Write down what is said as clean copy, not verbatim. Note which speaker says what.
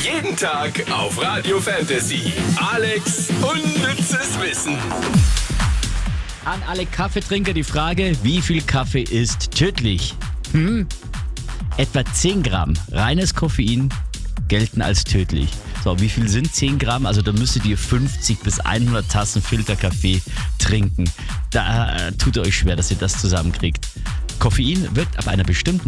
Speaker 1: Jeden Tag auf Radio Fantasy. Alex unnützes Wissen.
Speaker 2: An alle Kaffeetrinker die Frage, wie viel Kaffee ist tödlich? Etwa 10 Gramm reines Koffein gelten als tödlich. So, wie viel sind 10 Gramm? Also da müsstet ihr 50 bis 100 Tassen Filterkaffee trinken. Da tut ihr euch schwer, dass ihr das zusammenkriegt. Koffein wirkt ab einer bestimmten